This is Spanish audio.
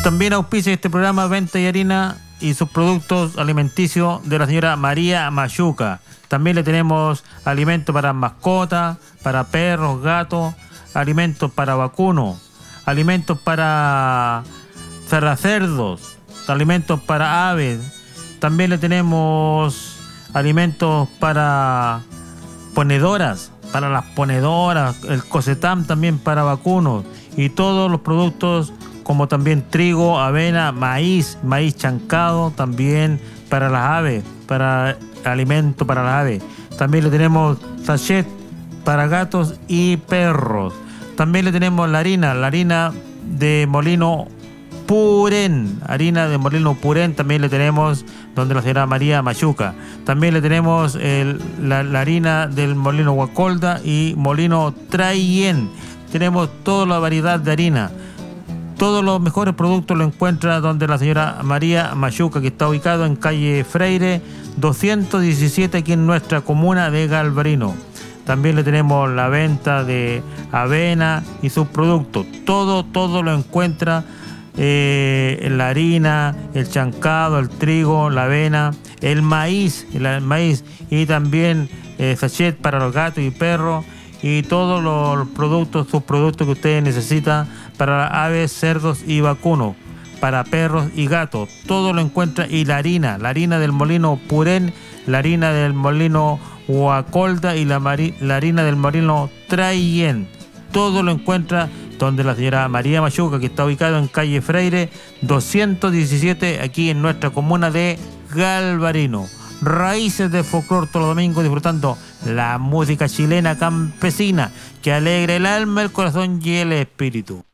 También auspicia este programa Venta y Harina y sus productos alimenticios de la señora María Machuca. También le tenemos alimentos para mascotas, para perros, gatos, alimentos para vacunos, alimentos para cerdos, alimentos para aves. También le tenemos alimentos para ponedoras, para las ponedoras, el cosetam también para vacunos y todos los productos como también trigo, avena, maíz chancado también para las aves, para alimento para las aves. También le tenemos sachet para gatos y perros. También le tenemos la harina de molino Purén, también le tenemos donde la señora María Machuca. También le tenemos la harina del molino Guacolda y molino Trayen. Tenemos toda la variedad de harina. Todos los mejores productos lo encuentra donde la señora María Machuca, que está ubicado en calle Freire 217 aquí en nuestra comuna de Galvarino. También le tenemos la venta de avena y sus productos. Todo lo encuentra la harina, el chancado, el trigo, la avena, el maíz y también sachet para los gatos y perros y todos los productos, subproductos que ustedes necesitan para aves, cerdos y vacunos, para perros y gatos. Todo lo encuentra. Y la harina del molino Purén, la harina del molino Guacolda y la harina del molino Trayen. Todo lo encuentra donde la señora María Machuca, que está ubicado en calle Freire 217 aquí en nuestra comuna de Galvarino. Raíces de folclor todos los domingos, disfrutando la música chilena campesina que alegra el alma, el corazón y el espíritu.